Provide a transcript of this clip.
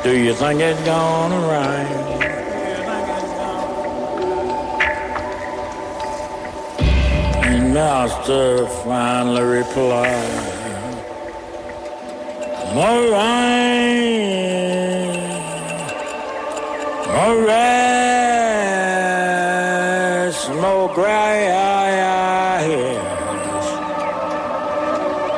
Do you think it's gonna rain? And Master finally replied, more rain, more grass, more grass.